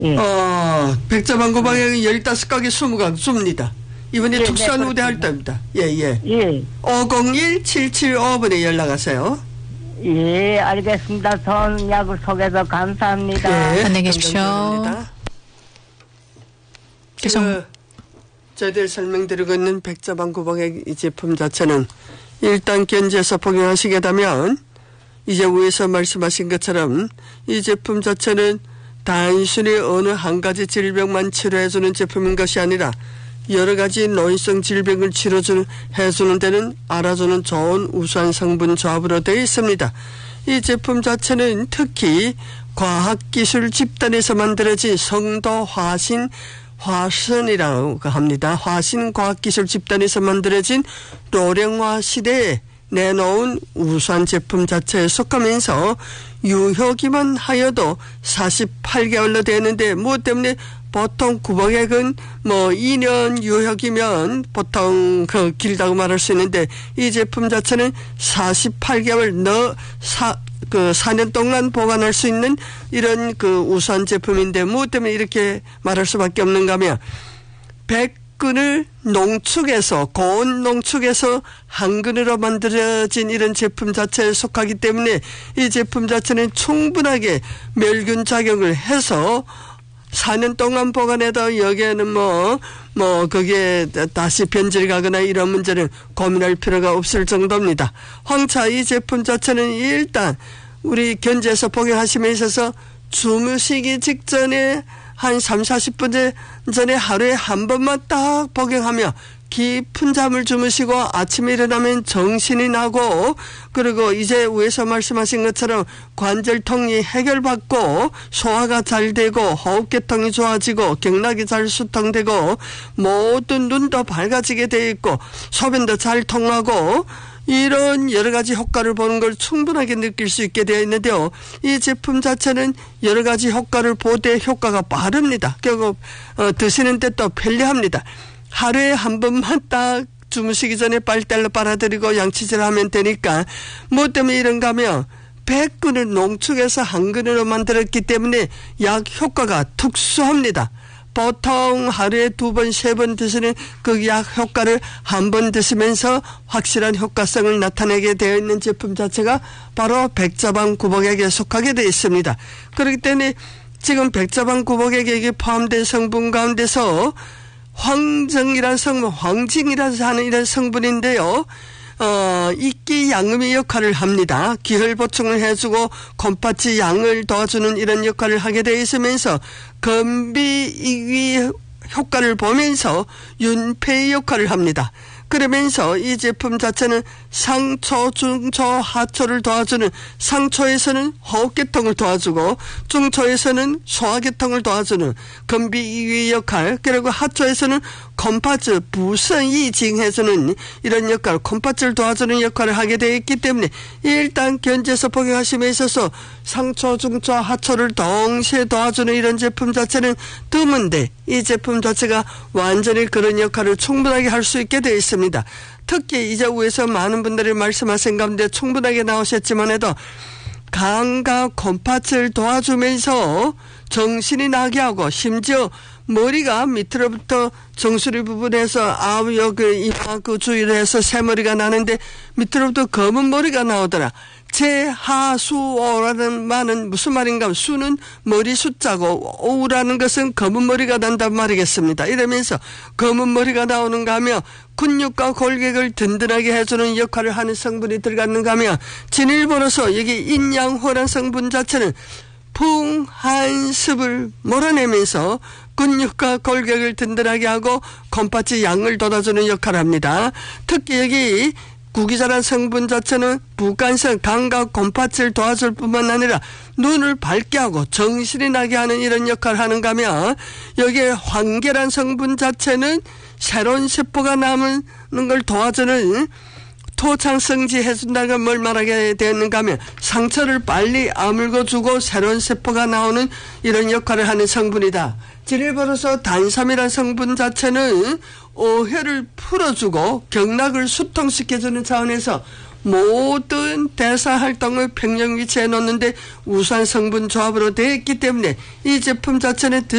예. 백자방구방에 15가게 20강 쏩니다. 이번에 예, 특수한 네, 우대 할 그렇습니다. 때입니다. 예. 예. 501-775번에 연락하세요. 예, 알겠습니다. 좋은 약을 소개해서 감사합니다. 예. 안녕히 계십시오. 감사합니다. 지금 저희들 설명드리고 있는 백자방구방의 이 제품 자체는 일단 견지에서 복용하시겠다면 이제 위에서 말씀하신 것처럼 이 제품 자체는 단순히 어느 한 가지 질병만 치료해주는 제품인 것이 아니라 여러 가지 노인성 질병을 해주는 데는 알아주는 좋은 우수한 성분 조합으로 되어 있습니다. 이 제품 자체는 특히 과학기술 집단에서 만들어진 성도 화선이라고 합니다. 화신 과학기술 집단에서 만들어진 노령화 시대에 내놓은 우수한 제품 자체에 속하면서 유효기만 하여도 48개월로 되는데 무엇 때문에 보통 구복액은 2년 유효기면 보통 길다고 말할 수 있는데 이 제품 자체는 48개월 4년 동안 보관할 수 있는 이런 우수한 제품인데 무엇 때문에 이렇게 말할 수밖에 없는가 하면 백근을 고온 농축에서 한근으로 만들어진 이런 제품 자체에 속하기 때문에 이 제품 자체는 충분하게 멸균 작용을 해서 4년 동안 보관해도 여기에는 거기에 다시 변질 가거나 이런 문제는 고민할 필요가 없을 정도입니다. 황차 이 제품 자체는 일단 우리 견지에서 복용하심에 있어서 주무시기 직전에 한 30-40분 전에 하루에 한 번만 딱 복용하며 깊은 잠을 주무시고 아침에 일어나면 정신이 나고 그리고 이제 위에서 말씀하신 것처럼 관절통이 해결받고 소화가 잘 되고 호흡계통이 좋아지고 경락이 잘 수통되고 모든 눈도 밝아지게 되어 있고 소변도 잘 통하고 이런 여러 가지 효과를 보는 걸 충분하게 느낄 수 있게 되어 있는데요. 이 제품 자체는 여러 가지 효과를 보되 효과가 빠릅니다. 결국 드시는 데 또 편리합니다. 하루에 한 번만 딱 주무시기 전에 빨대로 빨아들이고 양치질하면 되니까 뭐 때문에 이런가 하면 백근을 농축해서 한근으로 만들었기 때문에 약 효과가 특수합니다. 보통 하루에 2번, 3번 드시는 그 약 효과를 한 번 드시면서 확실한 효과성을 나타내게 되어 있는 제품 자체가 바로 백자방구복액에 속하게 되어 있습니다. 그렇기 때문에 지금 백자방구복액에 포함된 성분 가운데서 황정이라는 성분, 황징이라서 하는 이런 성분인데요. 이끼 양음의 역할을 합니다. 기혈 보충을 해주고 곰팥이 양을 도와주는 이런 역할을 하게 되어 있으면서 건비이기 효과를 보면서 윤폐의 역할을 합니다. 그러면서 이 제품 자체는 상초, 중초, 하초를 도와주는 상초에서는 호흡계통을 도와주고 중초에서는 소화계통을 도와주는 건비이위 역할 그리고 하초에서는 컴파츠 부선이 징해주는 이런 역할 컴파츠를 도와주는 역할을 하게 되어 있기 때문에 일단 견지에서 복용하심에 있어서 상초, 중초, 하초를 동시에 도와주는 이런 제품 자체는 드문데 이 제품 자체가 완전히 그런 역할을 충분하게 할 수 있게 되어 있습니다. 특히 이제 위에서 많은 분들이 말씀하신 가운데 충분하게 나오셨지만 해도 간과 곰팥을 도와주면서 정신이 나게 하고 심지어 머리가 밑으로부터 정수리 부분에서 이마 주위로 해서 새머리가 나는데 밑으로부터 검은 머리가 나오더라. 제하수오라는 말은 무슨 말인가 하면 수는 머리 숫자고 오라는 것은 검은 머리가 난단 말이겠습니다. 이러면서 검은 머리가 나오는가 하며 근육과 골격을 든든하게 해주는 역할을 하는 성분이 들어갔는가 하며 진일보로서 여기 인양호란 성분 자체는 풍한습을 몰아내면서 근육과 골격을 든든하게 하고 곰팥이 양을 돋아주는 역할을 합니다. 특히 여기 구기자란 성분 자체는 부간성, 간과 곰팥을 도와줄 뿐만 아니라 눈을 밝게 하고 정신이 나게 하는 이런 역할을 하는가 하면 여기에 황계란 성분 자체는 새로운 세포가 남는 걸 도와주는 토창성지 해준다는 뭘 말하게 되었는가 하면 상처를 빨리 아물고주고 새로운 세포가 나오는 이런 역할을 하는 성분이다. 진일보로서 단삼이라는 성분 자체는 오해를 풀어주고 경락을 수통시켜주는 차원에서 모든 대사 활동을 평형 위치해 놓는데 우수한 성분 조합으로 되어 있기 때문에 이 제품 자체는